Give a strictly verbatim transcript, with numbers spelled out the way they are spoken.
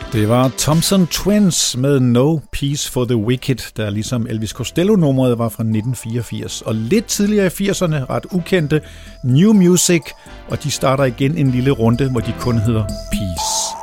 Det var Thompson Twins med No Peace for the Wicked, der ligesom Elvis Costello-nummeret var fra nitten fireogfirs. Og lidt tidligere i firserne, ret ukendte, New Music, og de starter igen en lille runde, hvor de kun hedder Peace.